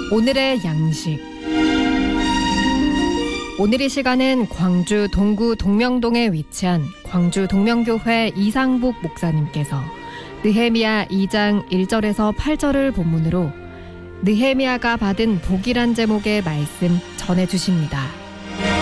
오늘의 양식. 오늘 이 시간은 광주 동구 동명동에 위치한 광주 동명교회 이상복 목사님께서 느헤미야 2장 1절에서 8절을 본문으로 느헤미야가 받은 복이란 제목의 말씀 전해주십니다.